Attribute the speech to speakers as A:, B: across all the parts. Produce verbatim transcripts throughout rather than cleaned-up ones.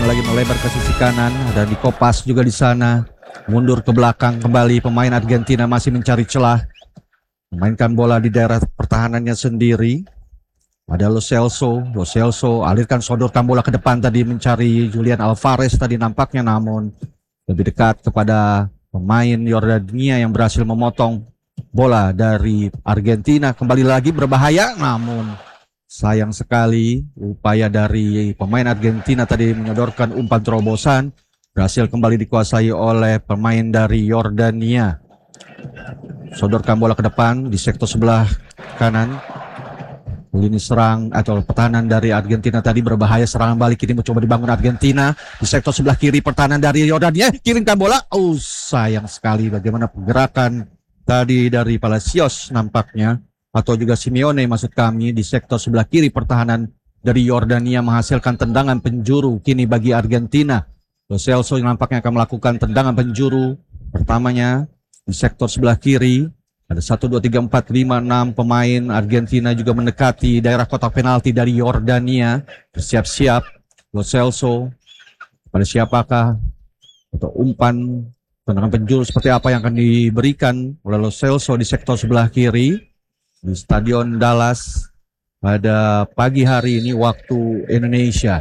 A: lagi melebar ke sisi kanan. Ada Nico Paz juga di sana. Mundur ke belakang kembali. Pemain Argentina masih mencari celah. Memainkan bola di daerah pertahanannya sendiri. Ada Lo Celso. Lo Celso alirkan, sodorkan bola ke depan tadi mencari Julian Alvarez tadi nampaknya, namun lebih dekat kepada pemain Yordania yang berhasil memotong bola dari Argentina. Kembali lagi berbahaya, namun sayang sekali upaya dari pemain Argentina tadi menyodorkan umpan terobosan berhasil kembali dikuasai oleh pemain dari Yordania. Sodorkan bola ke depan di sektor sebelah kanan. Lini serang atau pertahanan dari Argentina tadi berbahaya, serangan balik ini mencoba dibangun Argentina di sektor sebelah kiri. Pertahanan dari Yordania kirimkan bola, oh sayang sekali bagaimana pergerakan tadi dari Palacios nampaknya, atau juga Simeone maksud kami, di sektor sebelah kiri pertahanan dari Yordania menghasilkan tendangan penjuru kini bagi Argentina. Lo Celso nampaknya akan melakukan tendangan penjuru pertamanya di sektor sebelah kiri. Ada satu, dua, tiga, empat, lima, enam pemain Argentina juga mendekati daerah kotak penalti dari Yordania. Bersiap-siap Lo Celso, pada siapakah atau umpan tendangan penjuru seperti apa yang akan diberikan oleh Lo Celso di sektor sebelah kiri di Stadion Dallas pada pagi hari ini waktu Indonesia.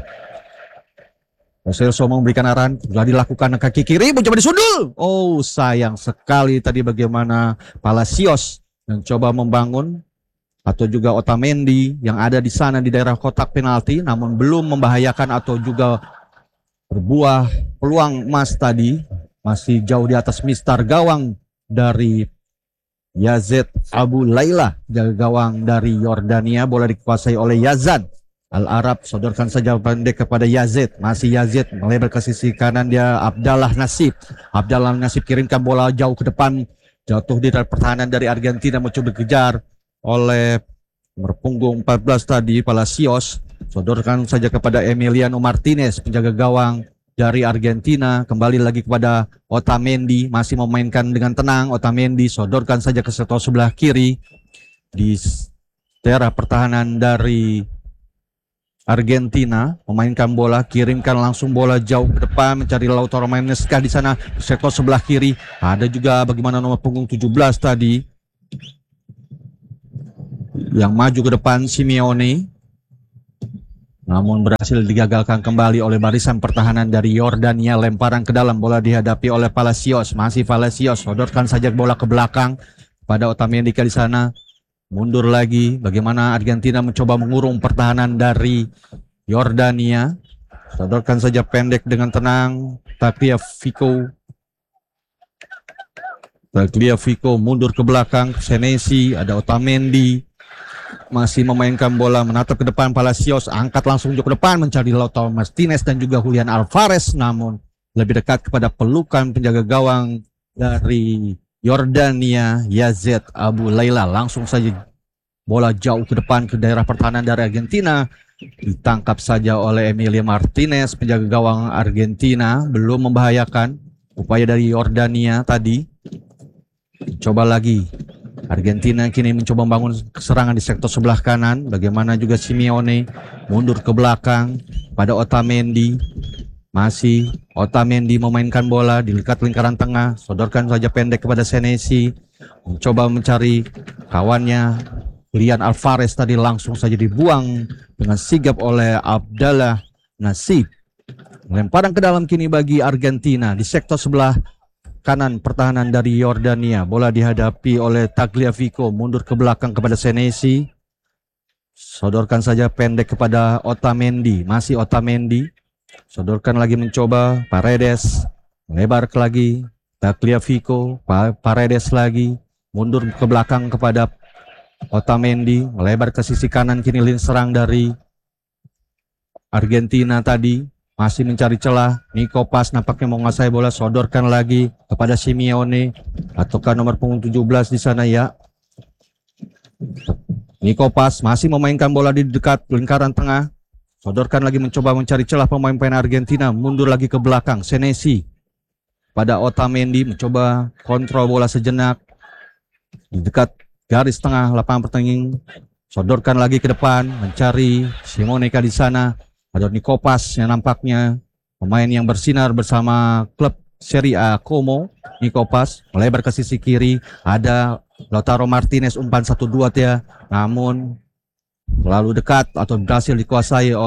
A: Lo Celso memberikan arahan, sudah dilakukan kaki kiri, mencoba disundul. Oh sayang sekali tadi bagaimana Palacios mencoba membangun, atau juga Otamendi yang ada di sana di daerah kotak penalti, namun belum membahayakan atau juga berbuah peluang emas tadi. Masih jauh di atas mistar gawang dari Yazid Abu Laila, jaga gawang dari Yordania. Bola dikuasai oleh Yazan Al-Arab, sodorkan saja pendek kepada Yazid. Masih Yazid melebar ke sisi kanan, dia Abdallah Nasib. Abdallah Nasib kirimkan bola jauh ke depan, jatuh di dalam pertahanan dari Argentina, mencoba dikejar oleh nomor punggung empat belas tadi Palacios. Sodorkan saja kepada Emiliano Martinez, penjaga gawang dari Argentina. Kembali lagi kepada Otamendi, masih memainkan dengan tenang. Otamendi sodorkan saja ke sektor sebelah kiri di daerah pertahanan dari Argentina, memainkan bola, kirimkan langsung bola jauh ke depan mencari Lautaro Martinez di sana di sektor sebelah kiri. Ada juga bagaimana nomor punggung tujuh belas tadi yang maju ke depan, Simeone, namun berhasil digagalkan kembali oleh barisan pertahanan dari Yordania. Lemparan ke dalam, bola dihadapi oleh Palacios. Masih Palacios, sodorkan saja bola ke belakang pada Otamendi di sana. Mundur lagi, bagaimana Argentina mencoba mengurung pertahanan dari Yordania. Sodorkan saja pendek dengan tenang, Tagliafico. Tagliafico mundur ke belakang, Senesi, ada Otamendi. Masih memainkan bola, menatap ke depan Palacios, angkat langsung ke depan mencari Lautaro Martinez dan juga Julian Alvarez, namun lebih dekat kepada pelukan penjaga gawang dari Yordania, Yazid Abu Laila. Langsung saja bola jauh ke depan ke daerah pertahanan dari Argentina, ditangkap saja oleh Emilio Martinez, penjaga gawang Argentina. Belum membahayakan upaya dari Yordania tadi. Coba lagi Argentina kini mencoba membangun serangan di sektor sebelah kanan. Bagaimana juga Simeone mundur ke belakang pada Otamendi. Masih Otamendi memainkan bola di dekat lingkaran tengah, sodorkan saja pendek kepada Senesi, mencoba mencari kawannya Julian Alvarez tadi, langsung saja dibuang dengan sigap oleh Abdallah Nasib. Lemparan ke dalam kini bagi Argentina di sektor sebelah kanan pertahanan dari Yordania. Bola dihadapi oleh Tagliafico, mundur ke belakang kepada Senesi, sodorkan saja pendek kepada Otamendi. Masih Otamendi, sodorkan lagi mencoba Paredes, melebar ke lagi Tagliafico, Paredes lagi, mundur ke belakang kepada Otamendi, melebar ke sisi kanan. Kini lini serang dari Argentina tadi masih mencari celah. Nico Paz nampaknya mau menguasai bola, sodorkan lagi kepada Simeone, ataukah nomor punggung tujuh belas di sana ya. Nico Paz masih memainkan bola di dekat lingkaran tengah, sodorkan lagi mencoba mencari celah pemain-pemain Argentina, mundur lagi ke belakang. Senesi pada Otamendi mencoba kontrol bola sejenak di dekat garis tengah lapangan pertandingan, sodorkan lagi ke depan mencari Simoneka di sana. Ada Nico Paz yang nampaknya Pemain yang bersinar bersama klub Serie A Como. Nico Pas melebar ke sisi kiri. Ada Lautaro Martinez umpan satu dua dia. Namun terlalu dekat atau berhasil dikuasai